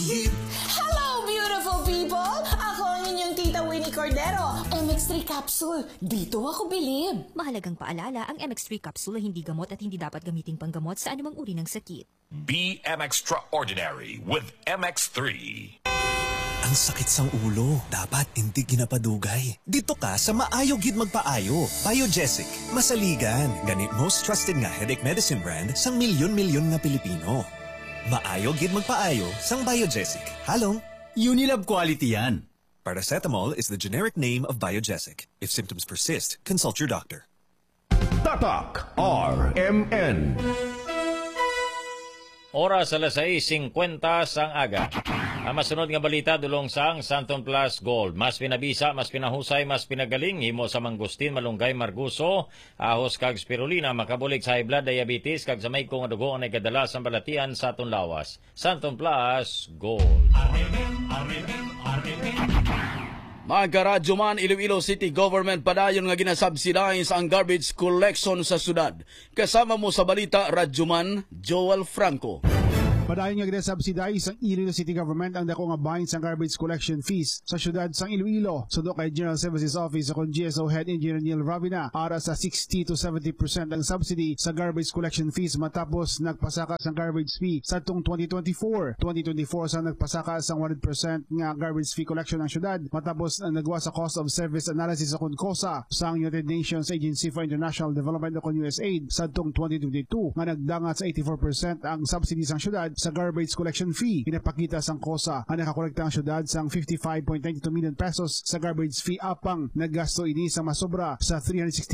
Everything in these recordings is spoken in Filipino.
Hello, beautiful people! Ako ang inyong tita Winnie Cordero. MX3 capsule. Dito ako bilib. Mahalagang paalala, ang MX3 capsule ay hindi gamot at hindi dapat gamiting panggamot sa anumang uri ng sakit. Be extraordinary with MX3. Ang sakit sang ulo, dapat hindi ginapadugay. Dito ka sa maayo gid magpaayo. Biogesic, masaligan. Ganit most trusted nga headache medicine brand sang milyon-milyon nga Pilipino. Maayo gid magpaayo sang Biogesic. Halong Unilab quality yan. Paracetamol is the generic name of Biogesic. If symptoms persist, consult your doctor. Tatak RMN. Oras alas 6:50 sang aga. Ang masunod nga balita dulong sang Santon Plus Gold. Mas pinabisa, mas pinahusay, mas pinagaling. Himo sa mangustin, malunggay, marguso, ahos kag spirulina, makabulig sa high blood diabetes, kag sa may kong dugo ang nagadala sa balatian sa aton lawas. Santon Plus Gold. Mga radyo man, Iloilo City Government padayon nga ginasubsidize ang garbage collection sa syudad. Kasama mo sa balita, Radyo man, Joel Franco. Padayon nga ginasubsidize ang Iloilo City Government ang dako nga bahin sa garbage collection fees sa syudad sang Iloilo. Sundo kay General Services Office sa GSO Head Engineer Neil Ravina, ara sa 60 to 70% ang subsidy sa garbage collection fees matapos nagpasaka sa garbage fee sa tong 2024. 2024 sa nagpasaka sa 100% nga garbage fee collection ng syudad matapos nagwa sa cost of service analysis sa KONCOSA sa United Nations Agency for International Development o USAID sa tong 2022 nga nagdangat sa 84% ang subsidy sa syudad sa garbage collection fee. Pinapakita sang KOSA ang nakakolekta ang syudad sang 55.92 million pesos sa garbage fee apang naggasto ini sa masobra sa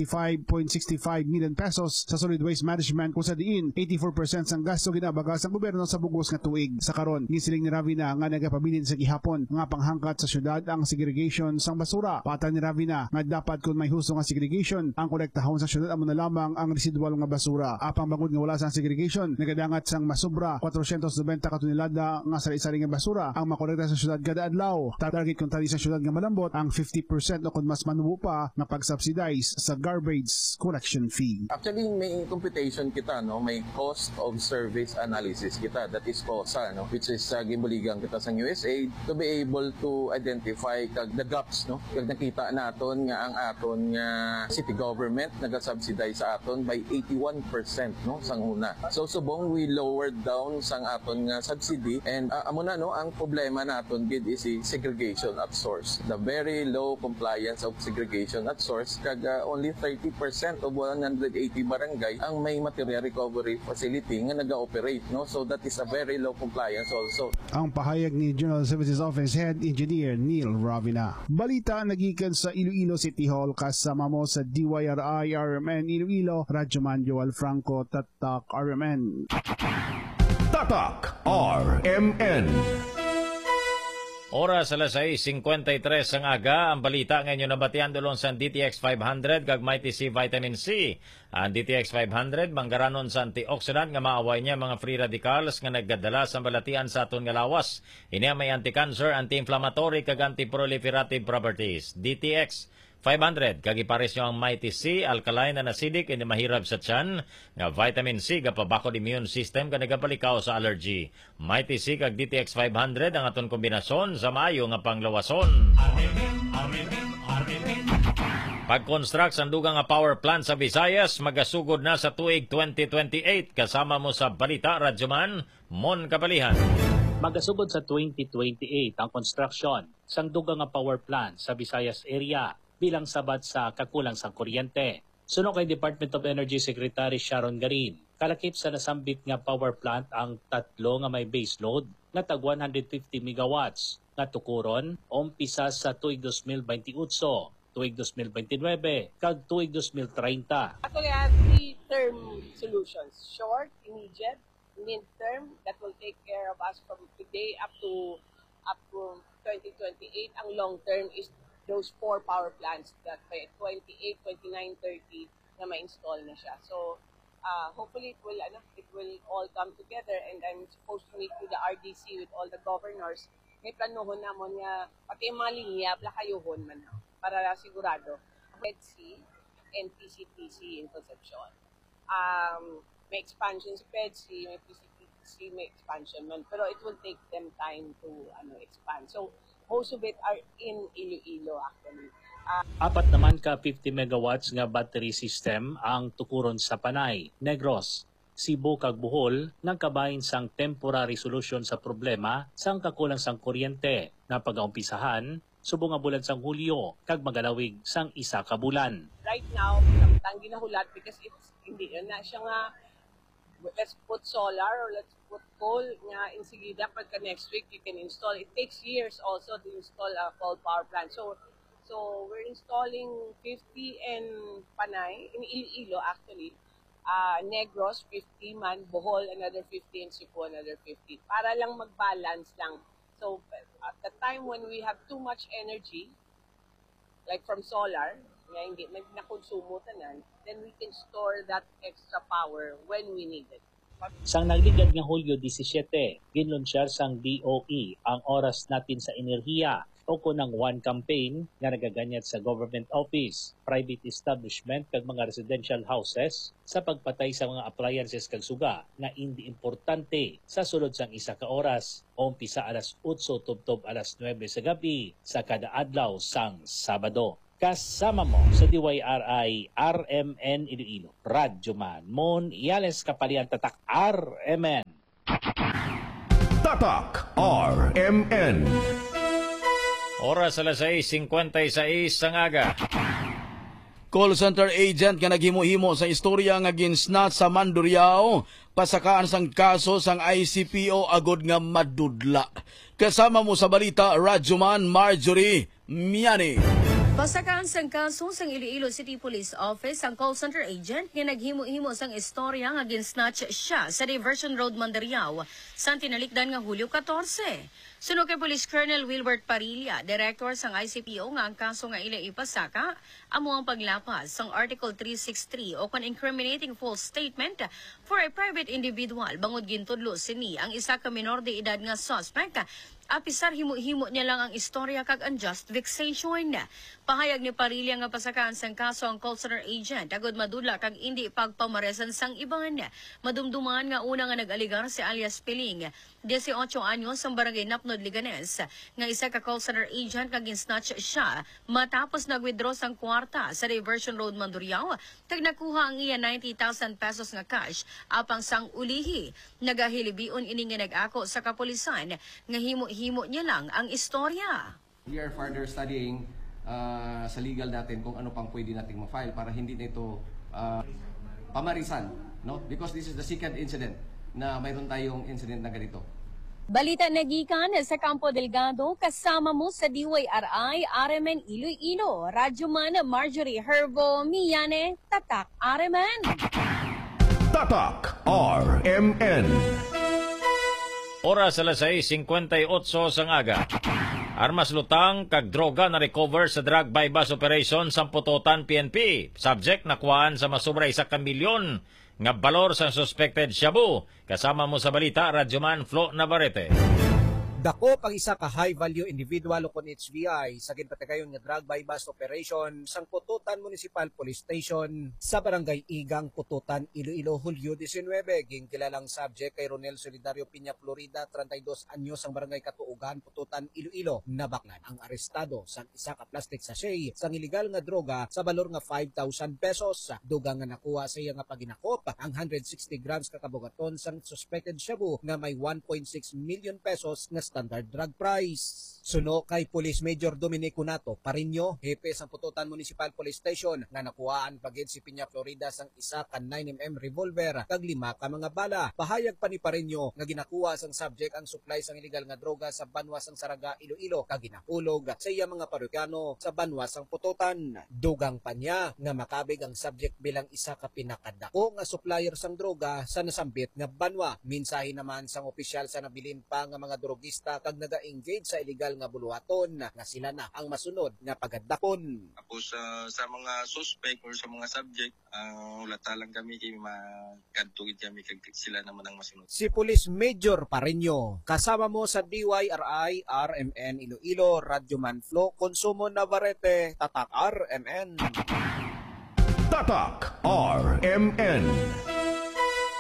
365.65 million pesos sa solid waste management kung sa diin 84% sang gasto ginabaga sa gobyerno sa bugos nga tuig. Sa karon gisiling ni Ravina nga nagapabilin sa gihapon nga panghangkat sa syudad ang segregation sang basura. Patan ni Ravina nga dapat kung may husto nga segregation ang kolektahon sa syudad amo na lamang ang residual nga basura. Apang bangod nga wala sang segregation nagadangat sang masobra 490 katonelada nga sari-sari nga basura ang makolekta sa syudad kada adlaw. Tatarget kung tali sa syudad nga malambot ang 50% o kung mas manubo pa na pag-subsidize sa garbage collection fee. Actually, may computation kita, no? May cost of service analysis kita, that is COSA, no? Which is gibuligan kita sa USAID to be able to identify the gaps, no? Kag nakita naton nga ang aton nga city government naga-subsidize sa aton by 81%, no? Sang una. So subong we lowered down sang aton nga subsidy and amo na, no, ang problema naton gid is segregation at source. The very low compliance of segregation at source kag only 30% of 180 barangay ang may material recovery facility nga naga-operate, no? So that is a very low compliance also. Ang pahayag ni General Services Office Head Engineer Neil Ravina. Balita nagikan sa Iloilo City Hall kasama mo sa DYRI RMN Iloilo, Radyo Man Joel Franco, Tatak RMN. Tatak RMN. Oras alas 6:53 ang aga. Ang balita ngayon nabatian dulong sa DTX 500 kag Mighty C Vitamin C. Ang DTX 500 manggaranon sa antioxidant nga maaway niya mga free radicals nga naggadala sa balatian sa aton nga lawas. Ini may anti-cancer, anti-inflammatory kag anti-proliferative properties. DTX 500 kag ipares nyo ang Mighty C, alkaline and acidic, hindi mahirap sa tiyan, nga vitamin C gapabakod immune system nga nagapalikaw sa allergy. Mighty C kag DTX 500 ang aton kombinasyon sa maayo nga panglawason. Pag-construct sa dugang nga power plant sa Visayas magasugod na sa tuig 2028. Kasama mo sa balita, Radyoman Mon Kapalihan. Magasugod sa 2028 ang construction sang dugang nga power plant sa Visayas area bilang sabat sa kakulang sang kuryente. Suno kay Department of Energy Secretary Sharon Garin, kalakip sa nasambit nga power plant ang tatlo nga may base load na tag 150 megawatts nga tukuron umpisa sa tuig 2028, tuig 2029, kag tuig 2030. Actually, I have three-term solutions. Short, immediate, mid-term, that will take care of us from today up to 2028. Ang long-term is those 4 power plants that by 28, 29, 30 na ma-install na siya. So, hopefully it will all come together and I'm supposed to meet with the RDC with all the governors. May planuhon namon nga pati yung mga linya, plakayuhon man para sigurado. PEDC and PCTC in Concepcion. May expansion sa PEDC, may PCTC see may expansion man. Pero it will take them time to expand. So most of it are in Iloilo actually. Apat naman ka 50 megawatts nga battery system ang tukuron sa Panay, Negros, Cebu kag Bohol nang kabahin sang temporary solution sa problema sang kakulang sang kuryente na pag-aumpisahan subong nga bulan sang Hulyo kag magalawig sang isa ka bulan. Right now, ang ginahulat because it's hindi na siya nga let's put solar or let's put coal nga insigida pagka next week you can install. It takes years also to install a coal power plant. So we're installing 50 in Panay, in Iloilo actually. Negros, 50 man, Bohol, another 50, and Cebu, another 50. Para lang mag-balance lang. So at the time when we have too much energy, like from solar, nga hindi nakonsumo tanan, then we can store that extra power when we need it. Sang nagligad nga Hulyo 17, ginlunsyar sang DOE ang oras natin sa enerhiya o kunang one campaign nga nagaganyat sa government office, private establishment kag mga residential houses sa pagpatay sa mga appliances kag suga na hindi importante sa sulod sang isa ka oras o umpisa alas 8 tubtob alas 9 sa gabi sa kada adlaw sang Sabado. Kasama mo sa DYRI RMN Iloilo, Radyo Man, Mon Iales Kapalian Tatak RMN. Tatak RMN. Oras alas 6:56 sang aga. Call center agent nga naghimo-himo sa istorya nga ginsnat sa Mandurriao, pasakaan sang kaso sang ICPO agod nga madudla. Kasama mo sa balita, Radyoman Marjorie Miani. Pasakaan sang kaso sang Iloilo City Police Office ang call center agent nga naghimo-himo sang istorya nga ginsnatch siya sa Diversion Road, Mandurriao, sa tinalikdan nga Hulyo 14. Suno kay Police Colonel Wilbert Parilla, Director sang ICPO nga ang kaso nga ila ipasaka, amo ang paglapas sang Article 363 o kon incriminating false statement for a private individual bangod gintudlo sini ang isa ka minor de edad nga suspect. Apisar himo-himo niya lang ang istorya kag unjust vexation. Pahayag ni Parilla nga pasakaan sang kaso ang call center agent agod madula kag hindi pagpamaresan sang iban. Madumduman nga una nga nag-aligar si alias Piling, 18 anyos ang barangay Napnod, Liganes, nga isa ka call center agent kag ginsnatch siya matapos nag-withdraw sang kwarta sa Diversion Road, Mandurriao kag nakuha ang iya 90,000 pesos nga cash apang sang ulihi. Nagahilibion ini nga nag-ako sa kapulisan nga himo niya lang ang istorya. We are further studying sa legal natin kung ano pang pwede nating ma-file para hindi na ito pamarisan, no? Because this is the second incident na mayroon tayong incident na ganito. Balita nagikan sa Campo Delgado, kasama mo sa DYRI RMN Iloilo, Radyoman Marjorie Herbo Miane, Tatak RMN. Tatak RMN. Oras alas 6:58 sang aga. Armas lutang kag droga na recover sa drug bypass operation sa Pututan PNP. Subject nakuhaan sa masubra 1 milyon nga balor sa suspected shabu. Kasama mo sa balita, Radyoman Flo Navarrete. Dako pang isa ka high-value individual o kon HVI sa ginpatagayon nga drug bypass operation sang Pututan Municipal Police Station sa Barangay Igang, Pututan, Iloilo, Hulyo 19. Ginkilalang subject kay Ronel Solidario Piña Florida, 32 anyos ang Barangay Katuugan, Pututan, Iloilo. Nabaklan ang arestado sang isa ka plastic sachet sang illegal nga droga sa balor nga 5,000 pesos. Dugang nga nakuha sa iya nga paginakop ang 160 grams kakabugaton sang suspected shabu nga may 1.6 million pesos nga standard drug price. Suno kay Police Major Dominico Nato Parinyo, hepe sa Pututan Municipal Police Station, nga nakuhaan pagid si Piña Florida sang isa ka 9mm revolver kag 5 ka mga bala. Pahayag pa ni Parinyo nga ginakuha sang subject ang supply sang illegal nga droga sa Banwa sang Saraga, Iloilo kag ginahulog sa iya mga parokyano sa Banwa sang Pututan. Dugang pa niya nga makabig ang subject bilang isa ka pinakadako nga supplier sang droga sa nasambit nga Banwa. Minsahi naman sang opisyal sa nabilin pa nga mga drogista kag naga-engage sa illegal nga buluhaton nga sila na ang masunod nga pagadakon. Tapos sa mga suspect or sa mga subject, ulata lang kami kay makadtugid kami kag sila naman ang masunod. Si Police Major Parinyo, kasama mo sa DYRI RMN Iloilo, Radyoman Flo, Consumo Navarrete, Tatak RMN. Tatak RMN.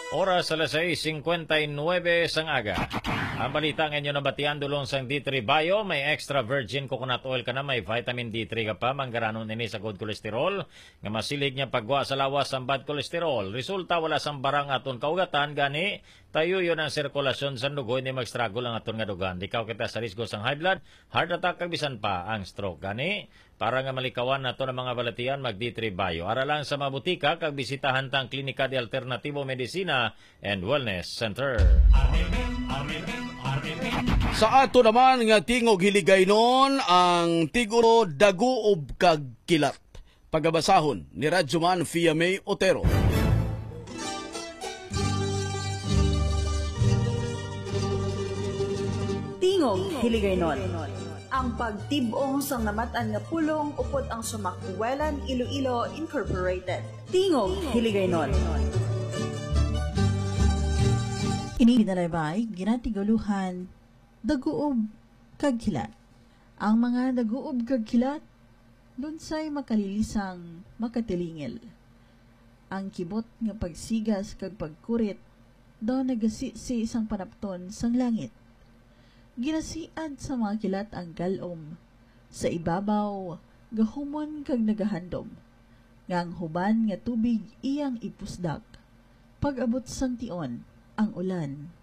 Oras alas 6:59 sang aga. Ang balita ngayon na batian dulong sang D3 Bio, may extra virgin coconut oil ka na, may vitamin D3 ka pa, manggaranon nini sa good cholesterol, nga masilig niya pagwa sa lawas ang bad cholesterol. Resulta wala sang barang aton kaugatan, gani tayo yun ang sirkulasyon sa dugo, hindi mag-struggle ang aton nga dugan. Dikaw kita sa risgo sang high blood, heart attack, kabisan pa ang stroke. Gani, para nga malikawan nato ng mga balatian, mag D3 Bio. Aralan sa mabutika, kag bisitahan tang Klinika de Alternativo Medicina and Wellness Center. Sa ato naman nga tingog hiligaynon ang tigulo daguob kag kilat. Pagabasahon ni Radyoman Fiamay Otero. Tingog hiligaynon. Ang pagtibong sang namatan nga pulong upod ang Sumakwelan Iloilo Incorporated. Tingog hiligaynon. Ini binalaybay, ginatiguluhan, daguob kag kilat. Ang mga daguob kag kilat, doon sa'y makalilisang makatilingil. Ang kibot nga pagsigas kag pagkurit, daw nagasi si isang panapton sang langit. Ginasiad sa mga kilat ang galom, sa ibabaw, gahumon kag nagahandom, ngang huban nga tubig iyang ipusdak. Pag-abot sang tion, ang ulan